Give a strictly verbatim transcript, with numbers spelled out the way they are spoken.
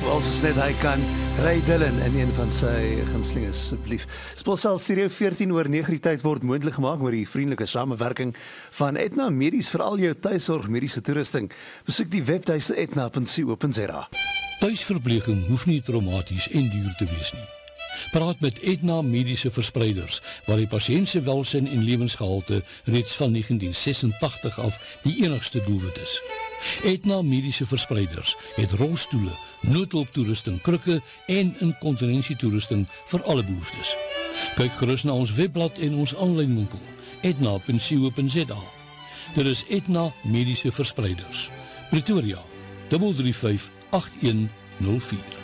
Als is net hy kan, Ray Dillon in een van sy gunstelinge asseblief. Sponsal Studio veertien oor nege die tyd word moontlik gemaak met die vriendelike samewerking van Aetna Medies vir al jou tuissorg mediese toerusting. Besoek die webtuiste aetna punt co punt za. Tuisverpleging hoef nie traumaties en duur te wees nie. Praat met Aetna Mediese Verspreiders, waar die pasiënt se welsyn en lewensgehalte reeds van negentien sesentagtig af die enigste doelwit is. Aetna Mediese Verspreiders het rolstoele, noodhulptoerusting, krikke en inkontinensietoerusting vir alle behoeftes. Kyk gerus na ons webblad en ons aanlyn winkel, aetna punt co punt za. Dit is Aetna Mediese Verspreiders. Pretoria, drie drie vyf agt een nul vier.